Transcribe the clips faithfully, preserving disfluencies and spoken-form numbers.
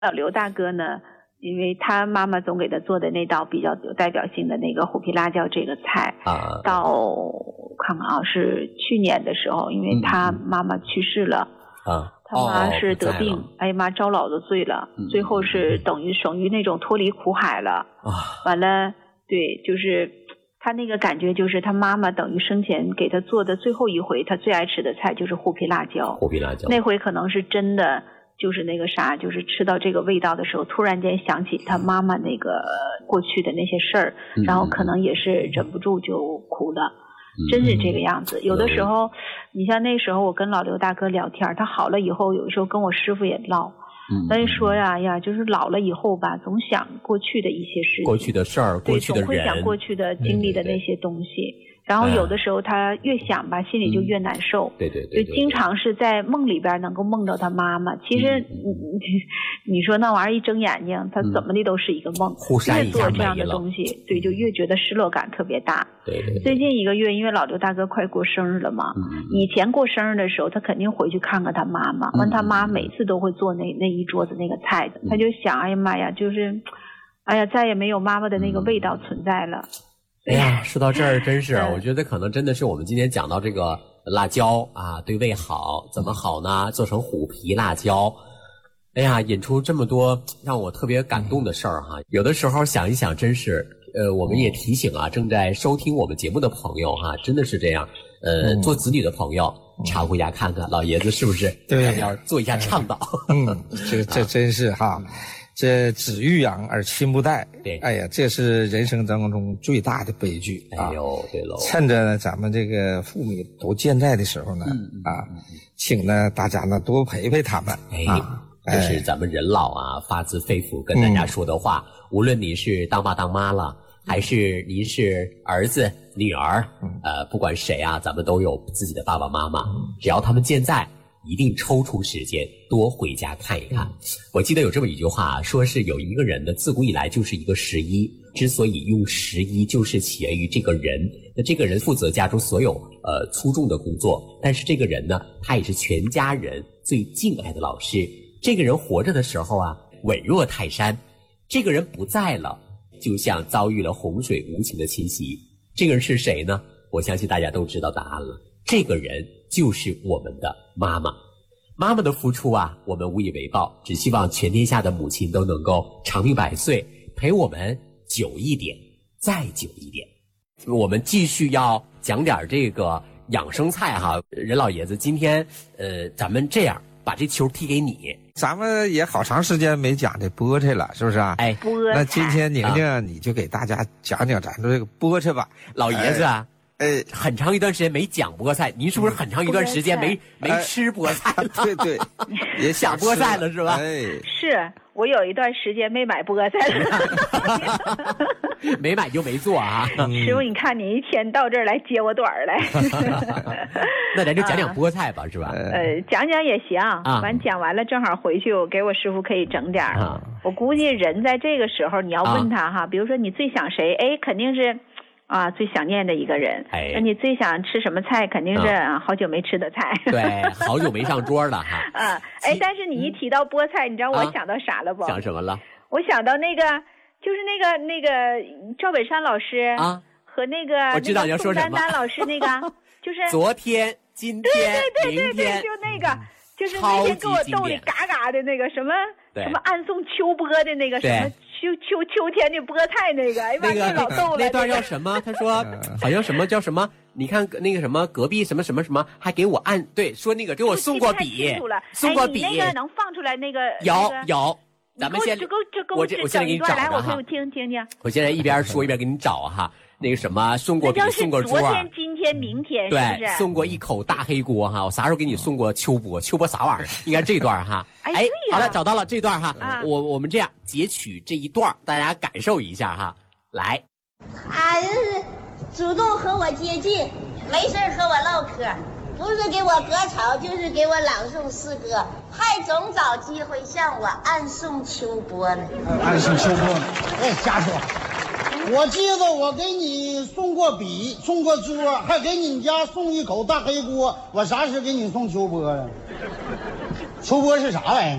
老刘大哥呢，因为他妈妈总给他做的那道比较有代表性的那个虎皮辣椒这个菜啊，到看看啊，是去年的时候，因为他妈妈去世了啊。他妈是得病，哦、哎呀妈，遭老子罪了，嗯、最后是等于属于那种脱离苦海了。啊，完了，对，就是他那个感觉，就是他妈妈等于生前给他做的最后一回，他最爱吃的菜就是虎皮辣椒。 虎皮辣椒， 那回可能是真的，就是那个啥，就是吃到这个味道的时候，突然间想起他妈妈那个过去的那些事儿，嗯、然后可能也是忍不住就哭了。真是这个样子，有的时候，你像那时候我跟老刘大哥聊天，他好了以后，有的时候跟我师傅也唠，他就说呀呀，就是老了以后吧，总想过去的一些事情， 过去的事儿，过去的人， 总会想过去的经历的那些东西。然后有的时候他越想吧，心里就越难受。 对对对， 就经常是在梦里边能够梦到他妈妈。其实你你说那玩意儿一睁眼睛，他怎么的都是一个梦。越做这样的东西，对，就越觉得失落感特别大。 对对。 最近一个月，因为老刘大哥快过生日了嘛，以前过生日的时候，他肯定回去看看他妈妈。完，他妈每次都会做那那一桌子那个菜的，他就想，哎呀妈呀，就是，哎呀，再也没有妈妈的那个味道存在了。 哎呀，说到这儿真是，我觉得可能真的是我们今天讲到这个辣椒啊，对胃好，怎么好呢？做成虎皮辣椒，哎呀，引出这么多让我特别感动的事儿哈。有的时候想一想，真是，呃，我们也提醒啊，正在收听我们节目的朋友哈，真的是这样，呃，做子女的朋友常回家看看老爷子是不是， 对， 要做一下倡导。 嗯，这这真是哈。这子欲养而亲不待， 对， 哎呀，这是人生当中最大的悲剧啊！ 哎呦，对喽， 趁着呢咱们这个父母都健在的时候呢，嗯、啊，请呢大家呢多陪陪他们。 哎，啊、这是咱们人老啊，发自肺腑跟大家说的话。嗯、无论你是当爸当妈了，还是您是儿子女儿，嗯、呃，不管谁啊，咱们都有自己的爸爸妈妈，嗯、只要他们健在。一定抽出时间多回家看一看。我记得有这么一句话，说是有一个人的自古以来就是一个十一，之所以用十一，就是起源于这个人。那这个人负责家中所有呃粗重的工作，但是这个人呢，他也是全家人最敬爱的老师。这个人活着的时候啊，稳若泰山；这个人不在了，就像遭遇了洪水无情的侵袭。这个人是谁呢？我相信大家都知道答案了。这个人就是我们的妈妈。妈妈的付出啊，我们无以为报，只希望全天下的母亲都能够长命百岁，陪我们久一点，再久一点。我们继续要讲点这个养生菜哈，任老爷子，今天呃，咱们这样把这球踢给你。 咱们也好长时间没讲这菠菜了，是不是啊？ 哎， 菠菜。 那今天宁宁、啊、你就给大家讲讲咱这个菠菜吧。 老爷子啊。 哎哎， 很长一段时间没讲菠菜，您是不是很长一段时间没没吃菠菜了？ 对对， 也想菠菜了是吧？ 哎， 是我有一段时间没买菠菜了， 没买就没做啊。 师傅，你看你一天到这儿来接我短儿来， 那咱就讲讲菠菜吧，是吧？ 呃，讲讲也行。完讲完了，正好回去我给我师傅可以整点儿。我估计人在这个时候，你要问他哈，比如说你最想谁？哎，肯定是。啊，最想念的一个人。哎，那你最想吃什么菜？肯定是、嗯、好久没吃的菜。 对，好久没上桌了哈。 啊，哎，但是你一提到菠菜，你知道我想到啥了不？ 啊、想什么了？ 我想到那个，就是那个那个赵本山老师啊，和那个我知道你要说什么， 宋丹丹老师那个，就是昨天、今天、 对对对对对，就那个。就是那天给我逗的嘎嘎的那个什么什么暗送秋波的那个什么秋秋秋天的菠菜那个，哎呀， 那个老逗了。 那段叫什么？他说好像什么叫什么？你看那个什么隔壁什么什么什么，还给我按对说那个给我送过笔，送过笔。 哎，你那个能放出来那个？ 有有，咱们现在我这我现在给你找着哈， 我给我听听听。 我现在一边说一边给你找哈。那个什么送过笔送过桌， 昨天今天明天是不是？ 对，送过一口大黑锅哈，我啥时候给你送过秋波？秋波啥玩意儿？应该这段哈。 哎， 好了，找到了这段哈。啊、我我们这样截取这一段，大家感受一下哈。来， 啊，就是主动和我接近，没事和我唠嗑，不是给我割草，就是给我朗诵诗歌，还总找机会向我暗送秋波呢。 暗送秋波呢？哎，瞎说。我记得我给你送过笔，送过桌，还给你们家送一口大黑锅。我啥时给你送秋波了？秋波是啥玩意儿？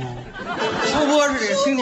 苏波是这个青年。